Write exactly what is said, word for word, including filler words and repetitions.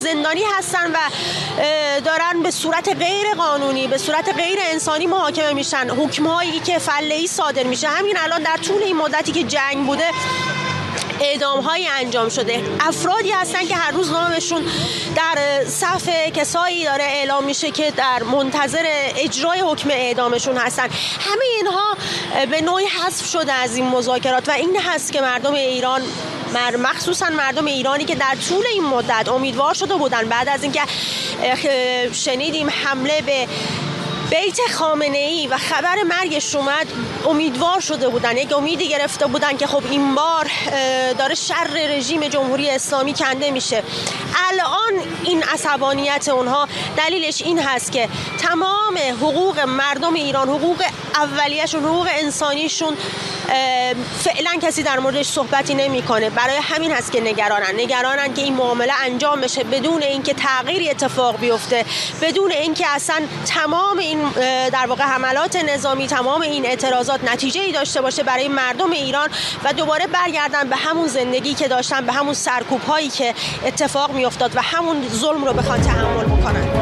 زندانی هستن و دارن به صورت غیر قانونی، به صورت غیر انسانی محاکمه میشن. حکم‌هایی که فله‌ای صادر میشه. همین الان در طول این مدتی که جنگ بوده اعدام‌هایی انجام شده. افرادی هستن که هر روز نامشون در صف کسایی داره اعلام میشه که در منتظر اجرای حکم اعدامشون هستن. همه اینها به نوعی حذف شده از این مذاکرات و این هست که مردم ایران، مخصوصا مردم ایرانی که در طول این مدت امیدوار شده بودن بعد از اینکه شنیدیم حمله به بیت خامنه‌ای و خبر مرگش اومد، امیدوار شده بودن، یک امیدی گرفته بودن که خب این بار داره شر رژیم جمهوری اسلامی کنده میشه. الان این عصبانیت اونها دلیلش این هست که تمام حقوق مردم ایران، حقوق اولیه‌شون، حقوق انسانیشون فعلا کسی در موردش صحبتی نمیکنه. برای همین هست که نگرانن نگرانن که این معامله انجام بشه بدون اینکه تغییری اتفاق بیفته، بدون اینکه اصلا تمام این در واقع حملات نظامی، تمام این اعتراضات نتیجه‌ای داشته باشه برای مردم ایران و دوباره برگردن به همون زندگی که داشتن، به همون سرکوب‌هایی که اتفاق میافتاد و همون ظلم رو بخوان تحمل بکنن.